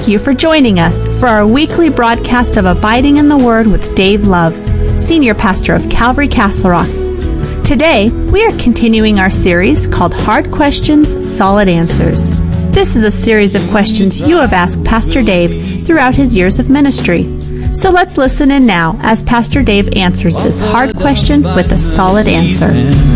thank you for joining us for our weekly broadcast of Abiding in the Word with Dave Love, Senior Pastor of Calvary Castle Rock. Today, we are continuing our series called Hard Questions, Solid Answers. This is a series of questions you have asked Pastor Dave throughout his years of ministry. So let's listen in now as Pastor Dave answers this hard question with a solid answer.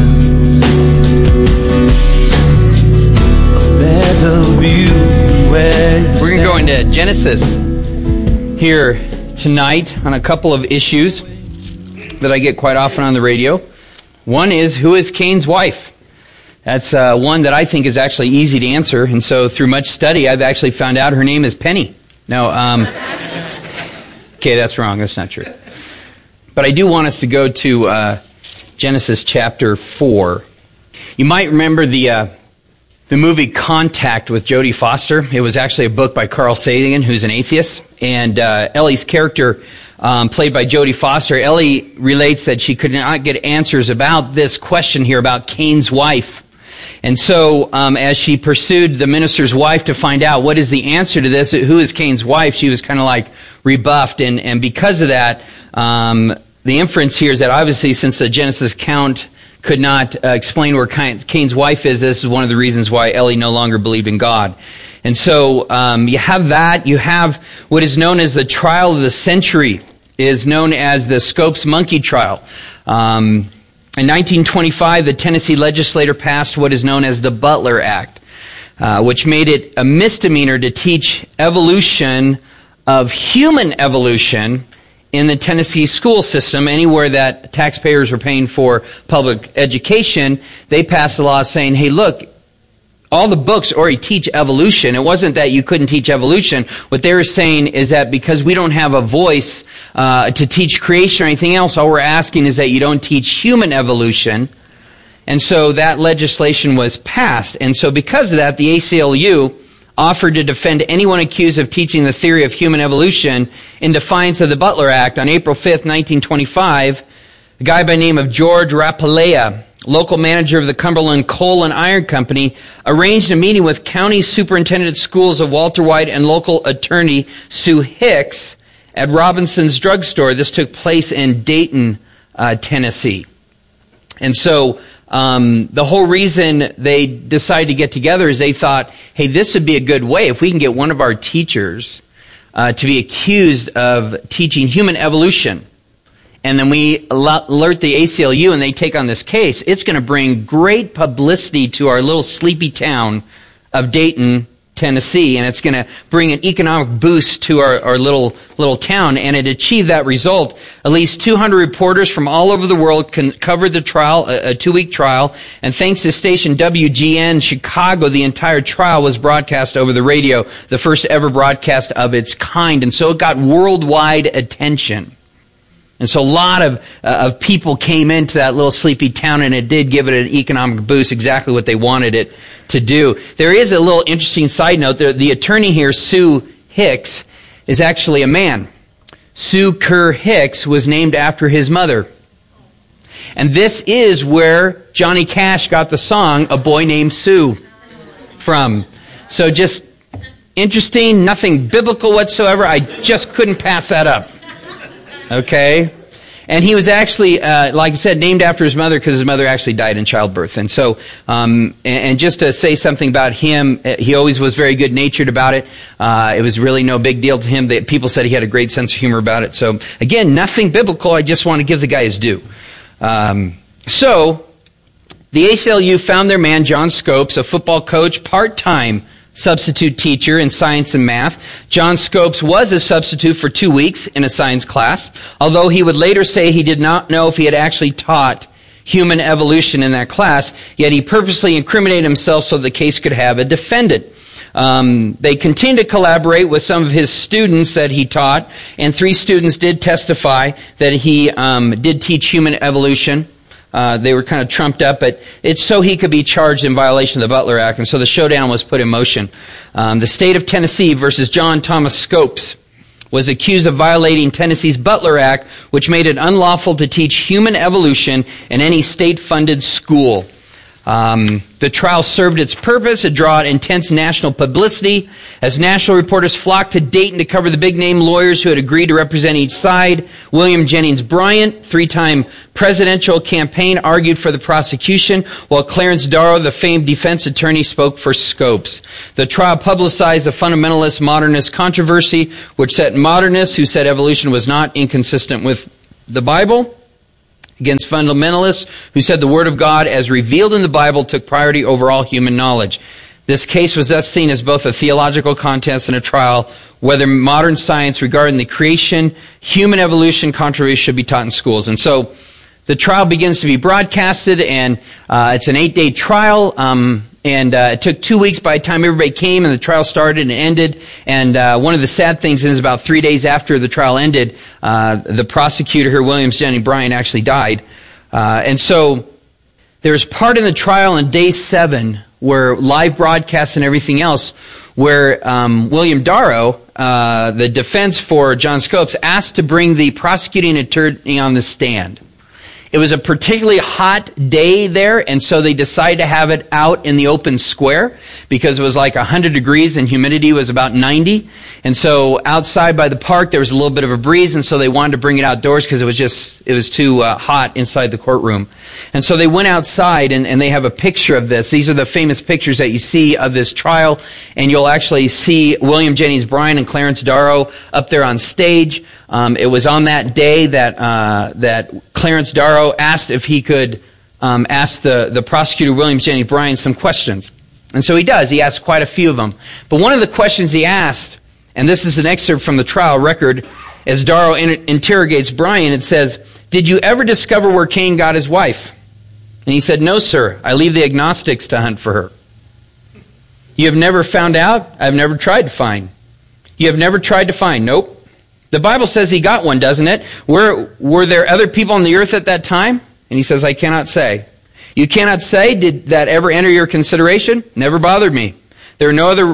We're going to go into Genesis here tonight on a couple of issues that I get quite often on the radio. One is, who is Cain's wife? That's one that I think is actually easy to answer, and so through much study, I've actually found out her name is Penny. No, okay, that's wrong. That's not true. But I do want us to go to Genesis chapter 4. You might remember the movie Contact with Jodie Foster. It was actually a book by Carl Sagan, who's an atheist. And Ellie's character, played by Jodie Foster, Ellie relates that she could not get answers about this question here about Cain's wife. And so as she pursued the minister's wife to find out what is the answer to this, who is Cain's wife, she was kind of like rebuffed. And because of that, the inference here is that obviously since the Genesis account could not explain where Cain's wife is, this is one of the reasons why Ellie no longer believed in God. And so you have that. You have what is known as the trial of the century, is known as the Scopes monkey trial. In 1925, the Tennessee legislature passed what is known as the Butler Act, which made it a misdemeanor to teach evolution of human evolution in the Tennessee school system. Anywhere that taxpayers were paying for public education, they passed a law saying, hey, look, all the books already teach evolution. It wasn't that you couldn't teach evolution. What they were saying is that because we don't have a voice to teach creation or anything else, all we're asking is that you don't teach human evolution. And so that legislation was passed. And so because of that, the ACLU offered to defend anyone accused of teaching the theory of human evolution in defiance of the Butler Act. On April 5th, 1925, a guy by the name of George Rapalea, local manager of the Cumberland Coal and Iron Company, arranged a meeting with County Superintendent of Schools of Walter White and local attorney Sue Hicks at Robinson's Drugstore. This took place in Dayton, Tennessee. And so the whole reason they decided to get together is they thought, hey, this would be a good way if we can get one of our teachers to be accused of teaching human evolution. And then we alert the ACLU and they take on this case. It's going to bring great publicity to our little sleepy town of Dayton, Tennessee, and it's going to bring an economic boost to our little town. And it achieved that result. At least 200 reporters from all over the world covered the trial, a 2-week trial. And thanks to station WGN Chicago, the entire trial was broadcast over the radio, the first ever broadcast of its kind. And so it got worldwide attention. And so a lot of people came into that little sleepy town, and it did give it an economic boost, exactly what they wanted it to do. There is a little interesting side note. The attorney here, Sue Hicks, is actually a man. Sue Kerr Hicks was named after his mother. And this is where Johnny Cash got the song, A Boy Named Sue, from. So just interesting, nothing biblical whatsoever. I just couldn't pass that up. Okay? And he was actually, like I said, named after his mother because his mother actually died in childbirth. And so, and just to say something about him, he always was very good-natured about it. It was really no big deal to him. People said he had a great sense of humor about it. So, again, nothing biblical. I just want to give the guy his due. So, the ACLU found their man, John Scopes, a football coach, part-time substitute teacher in science and math. John Scopes was a substitute for 2 weeks in a science class, although he would later say he did not know if he had actually taught human evolution in that class, yet he purposely incriminated himself so the case could have a defendant. They continued to collaborate with some of his students that he taught, and 3 students did testify that he did teach human evolution. They were kind of trumped up, but it's so he could be charged in violation of the Butler Act, and so the showdown was put in motion. The state of Tennessee versus John Thomas Scopes was accused of violating Tennessee's Butler Act, which made it unlawful to teach human evolution in any state-funded school. The trial served its purpose. It drew intense national publicity as national reporters flocked to Dayton to cover the big-name lawyers who had agreed to represent each side. William Jennings Bryan, three-time presidential campaign, argued for the prosecution, while Clarence Darrow, the famed defense attorney, spoke for Scopes. The trial publicized a fundamentalist-modernist controversy, which set modernists who said evolution was not inconsistent with the Bible against fundamentalists who said the Word of God as revealed in the Bible took priority over all human knowledge. This case was thus seen as both a theological contest and a trial whether modern science regarding the creation, human evolution controversy should be taught in schools. And so the trial begins to be broadcasted, and it's an 8-day trial, and it took 2 weeks by the time everybody came and the trial started and ended. And one of the sad things is about 3 days after the trial ended, the prosecutor here, William Jennings Bryan, actually died. And so there was part in the trial on day 7 where live broadcasts and everything else, where William Darrow, the defense for John Scopes, asked to bring the prosecuting attorney on the stand. It was a particularly hot day there, and so they decided to have it out in the open square because it was like 100 degrees and humidity was about 90. And so outside by the park, there was a little bit of a breeze, and so they wanted to bring it outdoors because it was too hot inside the courtroom. And so they went outside, and they have a picture of this. These are the famous pictures that you see of this trial, and you'll actually see William Jennings Bryan and Clarence Darrow up there on stage. It was on that day that Clarence Darrow asked if he could ask the prosecutor, William Jennings Bryan, some questions. And so he does. He asks quite a few of them. But one of the questions he asked, and this is an excerpt from the trial record, as Darrow interrogates Bryan, it says, "Did you ever discover where Cain got his wife?" And he said, "No, sir. I leave the agnostics to hunt for her." "You have never found out?" "I have never tried to find." "You have never tried to find?" "Nope." "The Bible says he got one, doesn't it? Were there other people on the earth at that time?" And he says, "I cannot say." "You cannot say? Did that ever enter your consideration?" "Never bothered me. There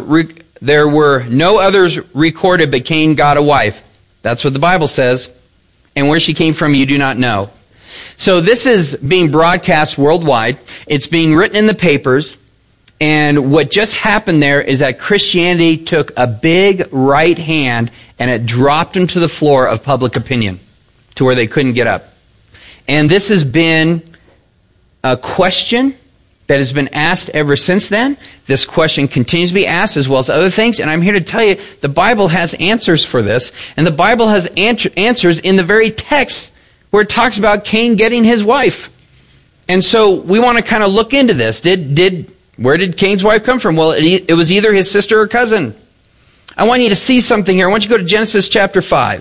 were no others recorded, but Cain got a wife." That's what the Bible says. "And where she came from, you do not know." So this is being broadcast worldwide. It's being written in the papers. And what just happened there is that Christianity took a big right hand and it dropped them to the floor of public opinion to where they couldn't get up. And this has been a question that has been asked ever since then. This question continues to be asked as well as other things. And I'm here to tell you the Bible has answers for this. And the Bible has answers in the very text where it talks about Cain getting his wife. And so we want to kind of look into this. Where did Cain's wife come from? Well, it was either his sister or cousin. I want you to see something here. I want you to go to Genesis chapter 5.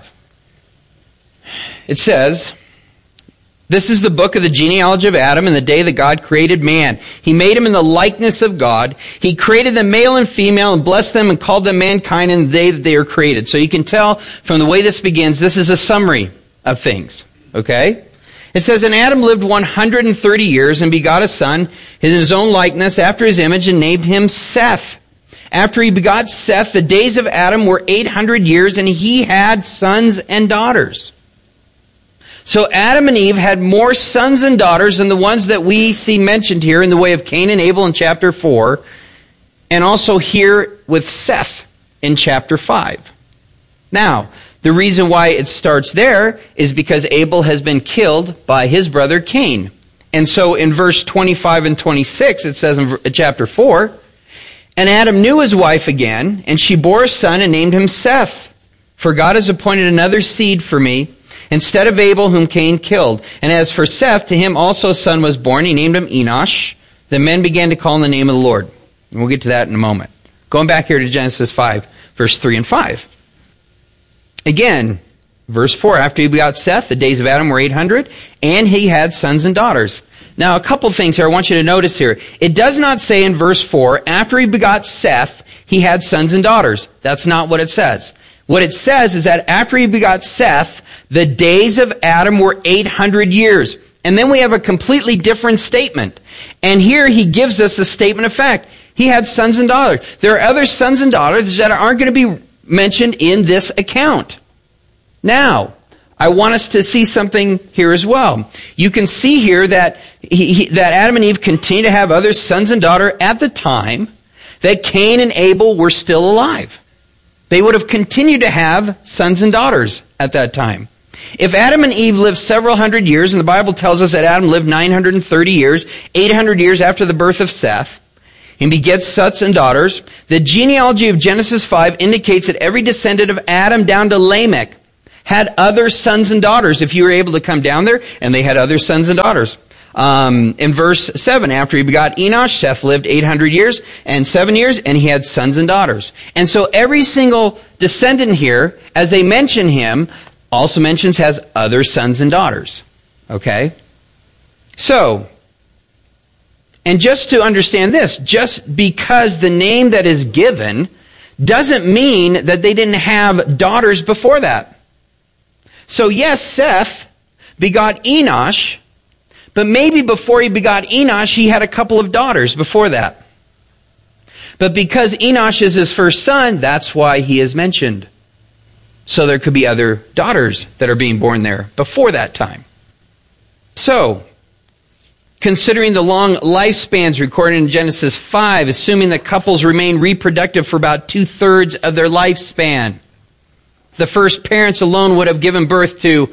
It says, "This is the book of the genealogy of Adam in the day that God created man. He made him in the likeness of God. He created them male and female and blessed them and called them mankind in the day that they were created." So you can tell from the way this begins, this is a summary of things. Okay? It says, "And Adam lived 130 years and begot a son in his own likeness after his image and named him Seth. After he begot Seth, the days of Adam were 800 years and he had sons and daughters." So Adam and Eve had more sons and daughters than the ones that we see mentioned here in the way of Cain and Abel in chapter 4, and also here with Seth in chapter 5. Now, the reason why it starts there is because Abel has been killed by his brother Cain. And so in verse 25 and 26, it says in chapter 4, "And Adam knew his wife again, and she bore a son and named him Seth. For God has appointed another seed for me, instead of Abel whom Cain killed. And as for Seth, to him also a son was born. He named him Enosh. Then men began to call on the name of the Lord." And we'll get to that in a moment. Going back here to Genesis 5, verse 3 and 5. Again, verse 4, "After he begot Seth, the days of Adam were 800, and he had sons and daughters." Now, a couple things here I want you to notice here. It does not say in verse 4, after he begot Seth, he had sons and daughters. That's not what it says. What it says is that after he begot Seth, the days of Adam were 800 years. And then we have a completely different statement. And here he gives us a statement of fact. He had sons and daughters. There are other sons and daughters that aren't going to be mentioned in this account. Now, I want us to see something here as well. You can see here that that Adam and Eve continued to have other sons and daughters at the time that Cain and Abel were still alive. They would have continued to have sons and daughters at that time. If Adam and Eve lived several hundred years, and the Bible tells us that Adam lived 930 years, 800 years after the birth of Seth, and begets sons and daughters, the genealogy of Genesis 5 indicates that every descendant of Adam down to Lamech had other sons and daughters, if you were able to come down there, and they had other sons and daughters. In verse 7, after he begot Enosh, Seth lived 800 years and 7 years, and he had sons and daughters. And so every single descendant here, as they mention him, also mentions has other sons and daughters. Okay? So, and just to understand this, just because the name that is given doesn't mean that they didn't have daughters before that. So yes, Seth begot Enosh, but maybe before he begot Enosh, he had a couple of daughters before that. But because Enosh is his first son, that's why he is mentioned. So there could be other daughters that are being born there before that time. So, considering the long lifespans recorded in Genesis 5, assuming that couples remain reproductive for about 2/3 of their lifespan, the first parents alone would have given birth to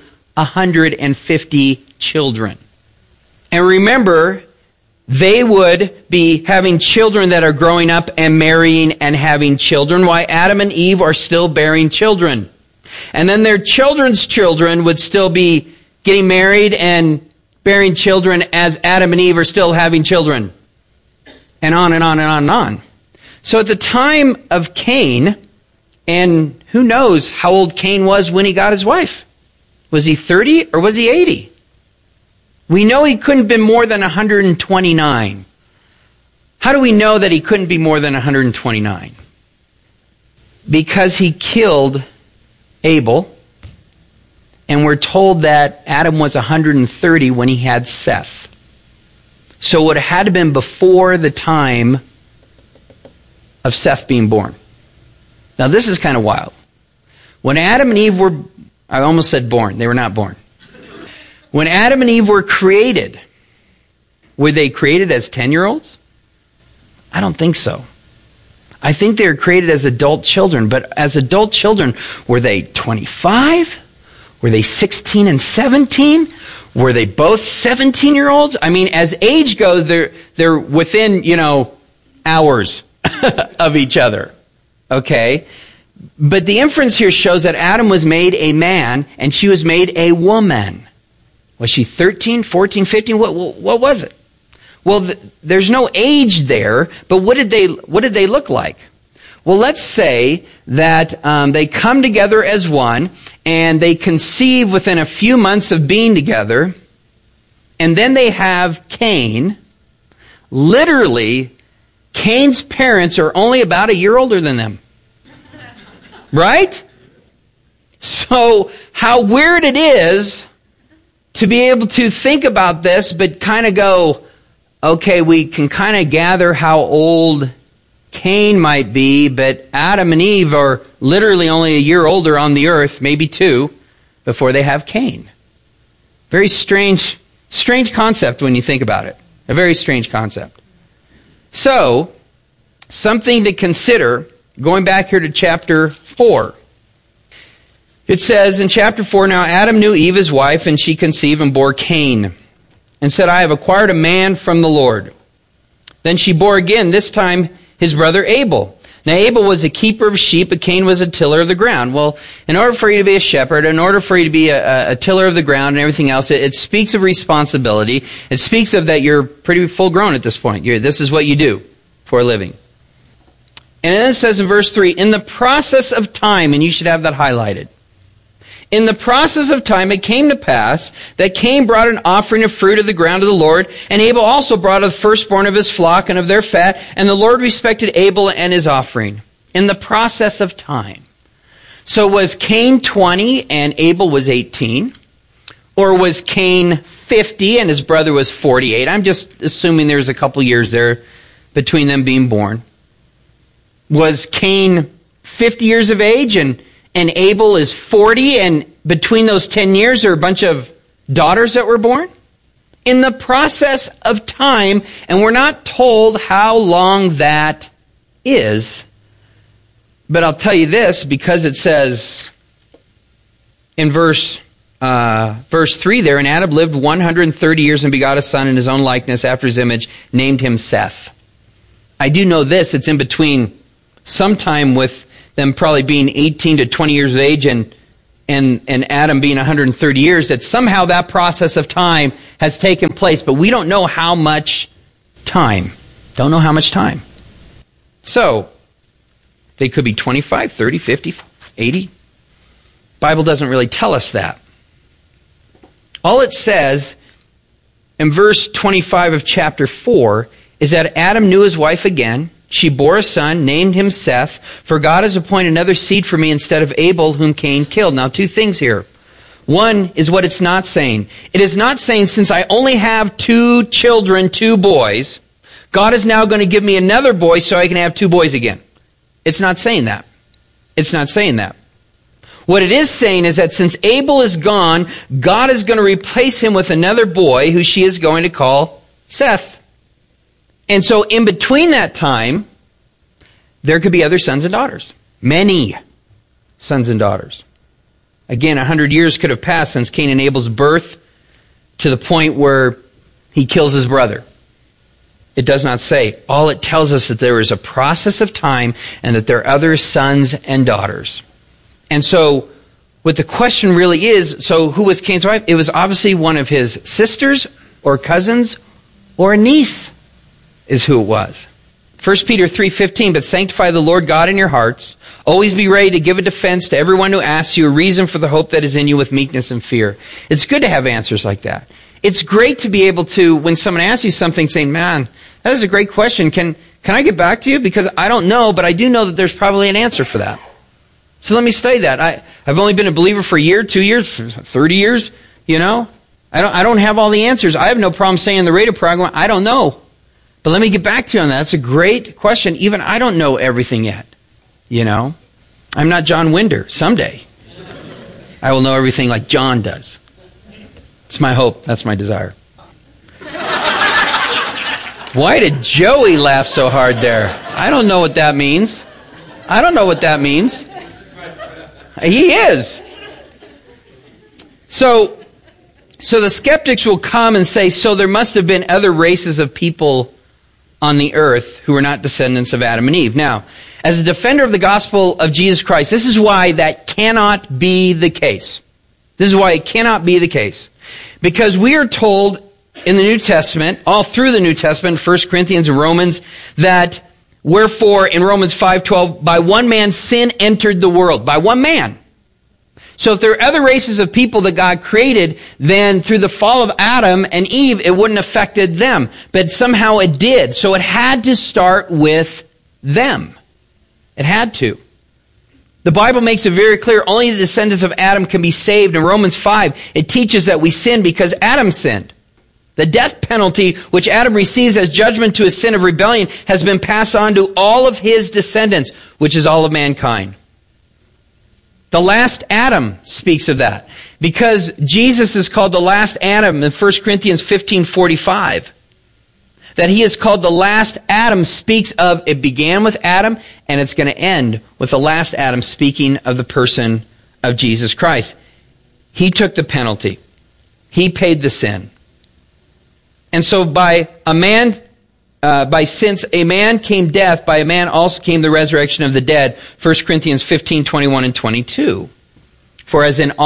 150 children. And remember, they would be having children that are growing up and marrying and having children, while Adam and Eve are still bearing children. And then their children's children would still be getting married and bearing children as Adam and Eve are still having children. And on and on and on and on. So at the time of Cain, and who knows how old Cain was when he got his wife? Was he 30 or was he 80? We know he couldn't have been more than 129. How do we know that he couldn't be more than 129? Because he killed Abel, and we're told that Adam was 130 when he had Seth. So it would have had to have been before the time of Seth being born. Now this is kind of wild. When Adam and Eve were, I almost said born, they were not born. When Adam and Eve were created, were they created as 10-year-olds? I don't think so. I think they were created as adult children, but as adult children, were they 25? Were they 16 and 17? Were they both 17-year-olds? I mean, as age goes, they're within, hours of each other. Okay? But the inference here shows that Adam was made a man and she was made a woman. Was she 13, 14, 15? What was it? Well, there's no age there, but what did they look like? Well, let's say that they come together as one, and they conceive within a few months of being together, and then they have Cain. Literally, Cain's parents are only about a year older than them. Right? So, how weird it is to be able to think about this, but kind of go, okay, we can kind of gather how old Cain might be, but Adam and Eve are literally only a year older on the earth, maybe 2, before they have Cain. Very strange concept when you think about it. A very strange concept. So, something to consider, going back here to chapter 4. It says in chapter 4, now Adam knew Eve his wife, and she conceived and bore Cain, and said, I have acquired a man from the Lord. Then she bore again, this time his brother Abel. Now Abel was a keeper of sheep, but Cain was a tiller of the ground. Well, in order for you to be a shepherd, in order for you to be a tiller of the ground and everything else, it speaks of responsibility. It speaks of that you're pretty full grown at this point. This is what you do for a living. And then it says in verse 3, in the process of time, and you should have that highlighted. In the process of time, it came to pass that Cain brought an offering of fruit of the ground to the Lord, and Abel also brought of the firstborn of his flock and of their fat, and the Lord respected Abel and his offering. In the process of time. So was Cain 20 and Abel was 18? Or was Cain 50 and his brother was 48? I'm just assuming there's a couple years there between them being born. Was Cain 50 years of age and and Abel is 40, and between those 10 years there are a bunch of daughters that were born? In the process of time, and we're not told how long that is, but I'll tell you this, because it says in verse 3 there, and Adam lived 130 years and begot a son in his own likeness after his image, named him Seth. I do know this, it's in between sometime with them probably being 18 to 20 years of age and Adam being 130 years, that somehow that process of time has taken place, but we don't know how much time. Don't know how much time. So, they could be 25, 30, 50, 80. Bible doesn't really tell us that. All it says in verse 25 of chapter 4 is that Adam knew his wife again. She bore a son, named him Seth, for God has appointed another seed for me instead of Abel, whom Cain killed. Now, two things here. One is what it's not saying. It is not saying, since I only have 2 children, 2 boys, God is now going to give me another boy so I can have 2 boys again. It's not saying that. It's not saying that. What it is saying is that since Abel is gone, God is going to replace him with another boy who she is going to call Seth. And so in between that time, there could be other sons and daughters. Many sons and daughters. Again, 100 years could have passed since Cain and Abel's birth to the point where he kills his brother. It does not say. All it tells us that there is a process of time and that there are other sons and daughters. And so what the question really is, so who was Cain's wife? It was obviously one of his sisters or cousins or a niece is who it was. 1 Peter 3:15, but sanctify the Lord God in your hearts. Always be ready to give a defense to everyone who asks you a reason for the hope that is in you with meekness and fear. It's good to have answers like that. It's great to be able to, when someone asks you something, saying, man, that is a great question. Can I get back to you? Because I don't know, but I do know that there's probably an answer for that. So let me study that. I've only been a believer for a year, 2 years, 30 years, you know. I don't have all the answers. I have no problem saying in the radio program, I don't know. But let me get back to you on that. That's a great question. Even I don't know everything yet, you know. I'm not John Winder. Someday I will know everything like John does. It's my hope. That's my desire. Why did Joey laugh so hard there? I don't know what that means. I don't know what that means. He is. So the skeptics will come and say, so there must have been other races of people on the earth who were not descendants of Adam and Eve. Now, as a defender of the gospel of Jesus Christ, this is why that cannot be the case. This is why it cannot be the case. Because we are told in the New Testament, all through the New Testament, 1 Corinthians and Romans, that wherefore in Romans 5:12, by one man sin entered the world. By one man. So if there are other races of people that God created, then through the fall of Adam and Eve, it wouldn't have affected them. But somehow it did. So it had to start with them. It had to. The Bible makes it very clear only the descendants of Adam can be saved. In Romans 5, it teaches that we sin because Adam sinned. The death penalty which Adam receives as judgment to his sin of rebellion has been passed on to all of his descendants, which is all of mankind. The last Adam speaks of that. Because Jesus is called the last Adam in 1 Corinthians 15:45. That he is called the last Adam speaks of, it began with Adam and it's going to end with the last Adam, speaking of the person of Jesus Christ. He took the penalty. He paid the sin. And so since a man came death, by a man also came the resurrection of the dead. 1 Corinthians 15:21 and 22. For as in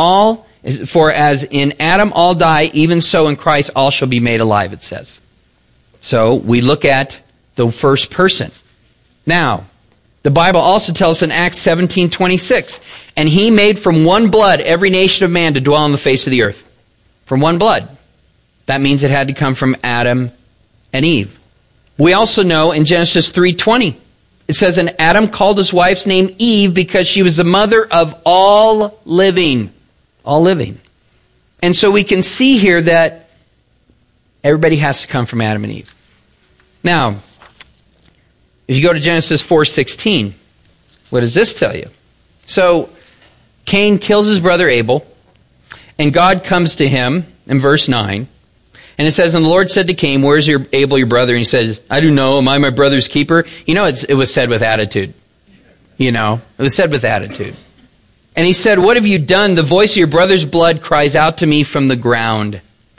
Adam all die, even so in Christ all shall be made alive, it says. So we look at the first person. Now, the Bible also tells us in Acts 17:26, and he made from one blood every nation of man to dwell on the face of the earth. From one blood. That means it had to come from Adam and Eve. We also know in Genesis 3:20, it says, and Adam called his wife's name Eve because she was the mother of all living. All living. And so we can see here that everybody has to come from Adam and Eve. Now, if you go to Genesis 4:16, what does this tell you? So, Cain kills his brother Abel, and God comes to him in verse 9. And it says, and the Lord said to Cain, where's your Abel, your brother? And he said, I don't know. Am I my brother's keeper? It was said with attitude. It was said with attitude. And he said, what have you done? The voice of your brother's blood cries out to me from the ground.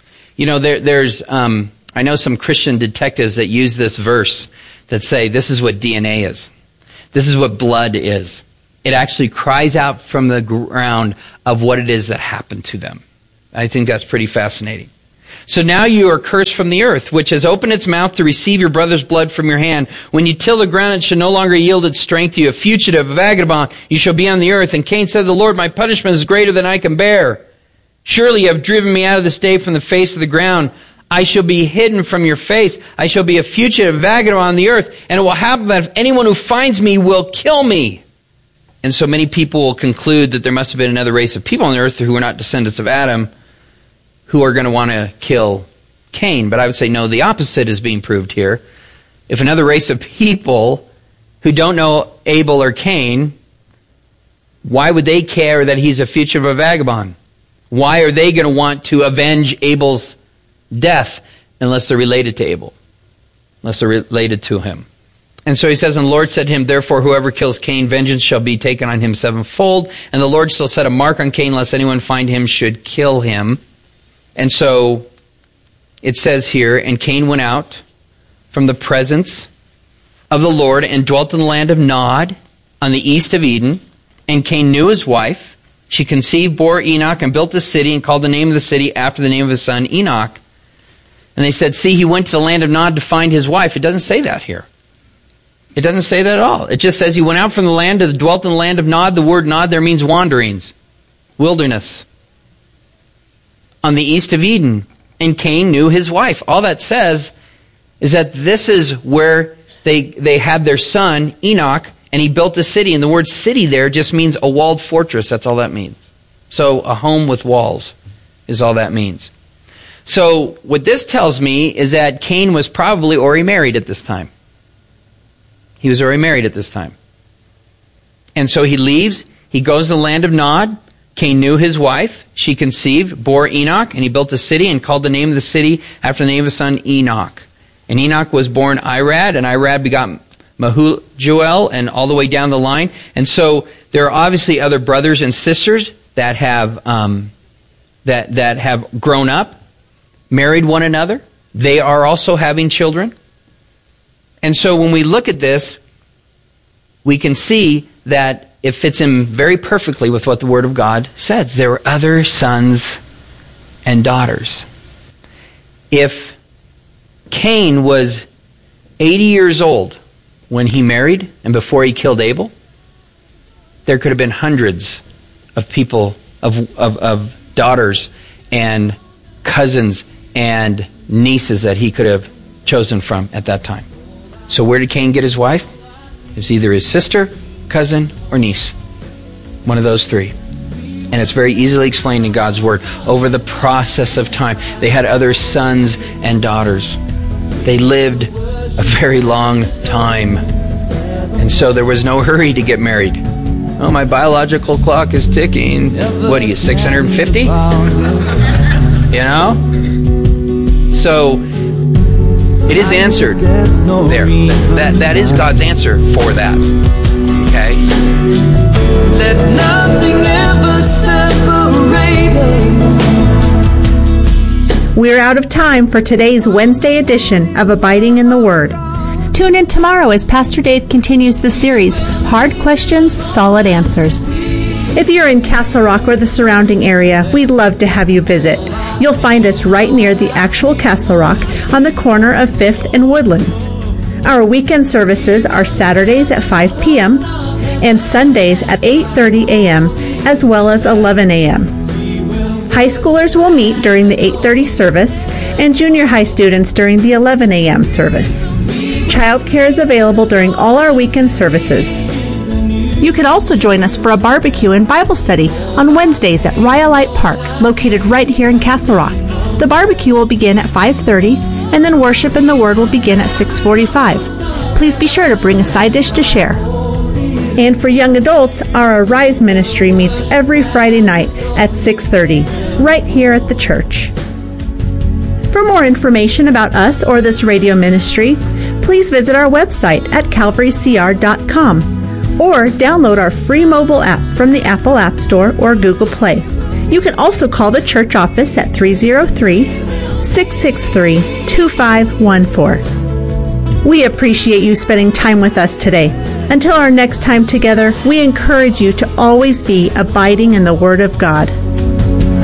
There's I know some Christian detectives that use this verse that say this is what DNA is. This is what blood is. It actually cries out from the ground of what it is that happened to them. I think that's pretty fascinating. So now you are cursed from the earth, which has opened its mouth to receive your brother's blood from your hand. When you till the ground, it shall no longer yield its strength to you. A fugitive, a vagabond, you shall be on the earth. And Cain said to the Lord, my punishment is greater than I can bear. Surely you have driven me out of this day from the face of the ground. I shall be hidden from your face. I shall be a fugitive, vagabond on the earth. And it will happen that if anyone who finds me will kill me. And so many people will conclude that there must have been another race of people on the earth who were not descendants of Adam who are going to want to kill Cain. But I would say, no, the opposite is being proved here. If another race of people who don't know Abel or Cain, why would they care that he's a fugitive or vagabond? Why are they going to want to avenge Abel's death unless they're related to Abel, unless they're related to him? And so he says, and the Lord said to him, therefore whoever kills Cain, vengeance shall be taken on him sevenfold. And the Lord shall set a mark on Cain, lest anyone find him should kill him. And so it says here, and Cain went out from the presence of the Lord and dwelt in the land of Nod on the east of Eden. And Cain knew his wife. She conceived, bore Enoch, and built a city, and called the name of the city after the name of his son Enoch. And they said, see, he went to the land of Nod to find his wife. It doesn't say that here. It doesn't say that at all. It just says he went out from the land to dwelt in the land of Nod. The word Nod there means wanderings, wilderness. On the east of Eden. And Cain knew his wife. All that says is that this is where they had their son, Enoch, and he built a city. And the word city there just means a walled fortress. That's all that means. So a home with walls is all that means. So what this tells me is that Cain was probably already married at this time. He was already married at this time. And so he leaves. He goes to the land of Nod. Cain knew his wife. She conceived, bore Enoch, and he built a city and called the name of the city after the name of his son Enoch. And Enoch was born Irad, and Irad begot Mahujael, and all the way down the line. And so there are obviously other brothers and sisters that have that have grown up, married one another. They are also having children. And so when we look at this, we can see that it fits in very perfectly with what the Word of God says. There were other sons and daughters. If Cain was 80 years old when he married and before he killed Abel, there could have been hundreds of people, of daughters and cousins and nieces that he could have chosen from at that time. So where did Cain get his wife? It was either his sister, cousin, or niece. One of those three. And it's very easily explained in God's Word. Over the process of time, they had other sons and daughters. They lived a very long time. And so there was no hurry to get married. Oh, my biological clock is ticking. What are you, 650? You know? So it is answered there. That is God's answer for that. Okay? Let nothing ever separate us. We're out of time for today's Wednesday edition of Abiding in the Word. Tune in tomorrow as Pastor Dave continues the series, Hard Questions, Solid Answers. If you're in Castle Rock or the surrounding area, we'd love to have you visit. You'll find us right near the actual Castle Rock on the corner of 5th and Woodlands. Our weekend services are Saturdays at 5 p.m. and Sundays at 8:30 a.m. as well as 11 a.m. High schoolers will meet during the 8:30 service and junior high students during the 11 a.m. service. Childcare is available during all our weekend services. You can also join us for a barbecue and Bible study on Wednesdays at Rhyolite Park, located right here in Castle Rock. The barbecue will begin at 5:30, and then worship and the Word will begin at 6:45. Please be sure to bring a side dish to share. And for young adults, our Arise ministry meets every Friday night at 6:30, right here at the church. For more information about us or this radio ministry, please visit our website at calvarycr.com or download our free mobile app from the Apple App Store or Google Play. You can also call the church office at 303-663-2514. We appreciate you spending time with us today. Until our next time together, we encourage you to always be abiding in the Word of God.